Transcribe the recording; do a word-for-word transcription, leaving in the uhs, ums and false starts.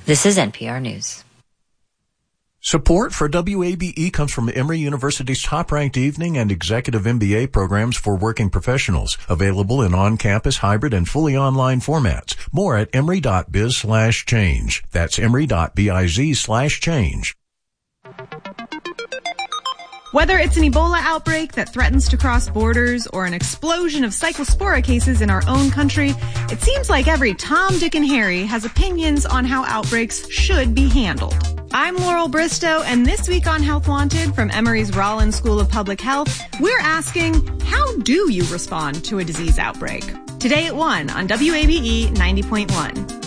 This is N P R News. Support for W A B E comes from Emory University's top-ranked evening and executive M B A programs for working professionals, available in on-campus, hybrid, and fully online formats. More at emory.biz slash change. That's emory.biz slash change. Whether it's an Ebola outbreak that threatens to cross borders or an explosion of cyclospora cases in our own country, it seems like every Tom, Dick, and Harry has opinions on how outbreaks should be handled. I'm Laurel Bristow, and this week on Health Wanted from Emory's Rollins School of Public Health, we're asking, how do you respond to a disease outbreak? Today at one on W A B E ninety point one.